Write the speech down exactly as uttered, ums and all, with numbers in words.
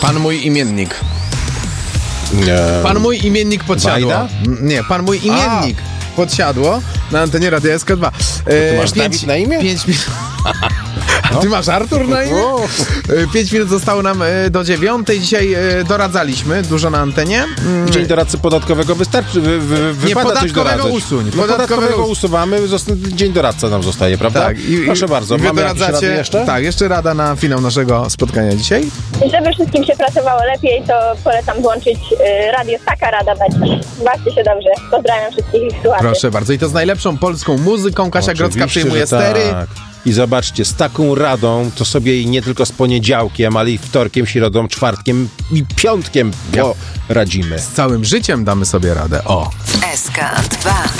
Pan mój imiennik. E, Pan mój imiennik podsiadło. Wajda? Nie, pan mój imiennik A. podsiadło na antenie Radia S K dwa. E, ty masz Dawid na imię? Pięć minut. A ty masz Artur na imię? Pięć minut zostało nam do dziewiątej. Dzisiaj doradzaliśmy dużo na antenie. Dzień doradcy podatkowego wystarczy. Wy, wy, Nie, podatkowego usuń. No, podatkowego, podatkowego usuwamy, dzień doradca nam zostaje, prawda? Tak. I, Proszę bardzo. Mamy jakieś rady jeszcze? Tak, jeszcze rada na finał naszego spotkania dzisiaj. Żeby wszystkim się pracowało lepiej, to polecam włączyć y, radio Taka Rada będzie. Bawcie się dobrze. Pozdrawiam wszystkich ich słuchaczy. Proszę bardzo. I to z najlepszą polską muzyką. Kasia Oczywiście, Grodzka przejmuje stery. Tak. I zobaczcie, z taką radą to sobie i nie tylko z poniedziałkiem, ale i wtorkiem, środą, czwartkiem i piątkiem poradzimy. Z całym życiem damy sobie radę. O! S K dwa.